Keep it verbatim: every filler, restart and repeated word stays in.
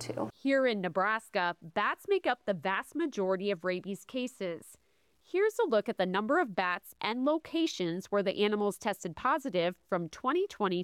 to. Here in Nebraska, bats make up the vast majority of rabies cases. Here's a look at the number of bats and locations where the animals tested positive from twenty twenty